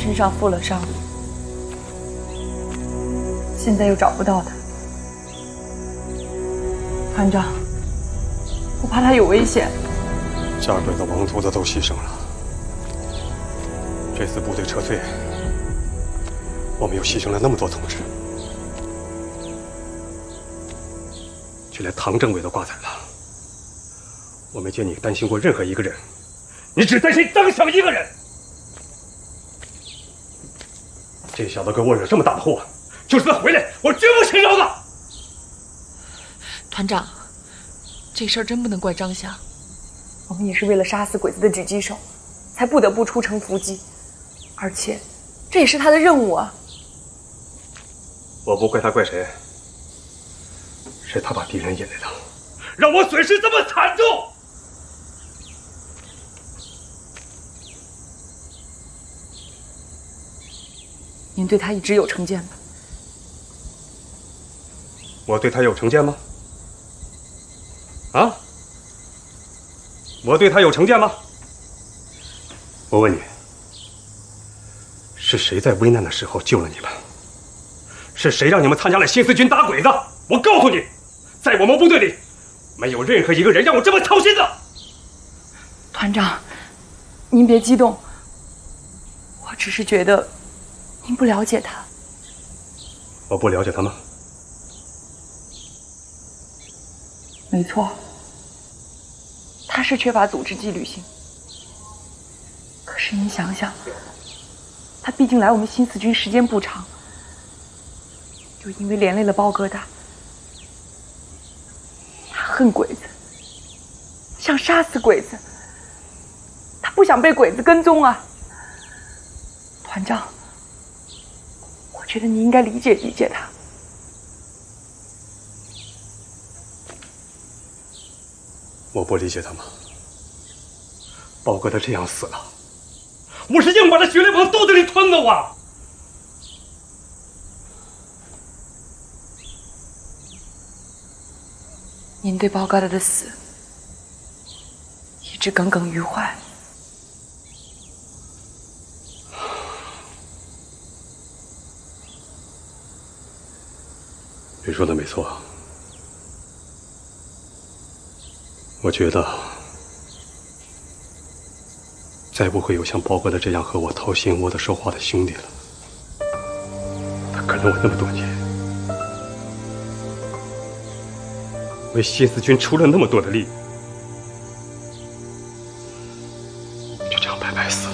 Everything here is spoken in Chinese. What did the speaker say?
身上负了伤，现在又找不到他。团长，我怕他有危险。 家鬼子、王秃子都牺牲了，这次部队撤退，我们又牺牲了那么多同志，就连唐政委都挂彩了。我没见你担心过任何一个人，你只担心张翔一个人。这小子给我惹这么大的祸，就是他回来，我绝不轻饶他。 团长，这事儿真不能怪张翔。 我们也是为了杀死鬼子的狙击手，才不得不出城伏击，而且这也是他的任务啊。 我不怪他，怪谁？是他把敌人引来的，让我损失这么惨重。 您对他一直有成见吧？ 我对他有成见吗？啊？我对他有成见吗？我问你，是谁在危难的时候救了你们？是谁让你们参加了新四军打鬼子？我告诉你，在我们部队里，没有任何一个人让我这么操心的。 团长，您别激动，我只是觉得您不了解他。 我不了解他吗？ 没错。他是缺乏组织纪律性，可是您想想，他毕竟来我们新四军时间不长，又因为连累了包疙瘩，他恨鬼子，想杀死鬼子，他不想被鬼子跟踪啊。团长，我觉得你应该理解理解他。 我不理解他吗？包哥他这样死了，我是硬把他血泪往肚子里吞的啊！ 您对包疙瘩的死一直耿耿于怀。 你说的没错。我觉得，再不会有像包哥的这样和我掏心窝子说话的兄弟了。他跟了我那么多年，为新四军出了那么多的力。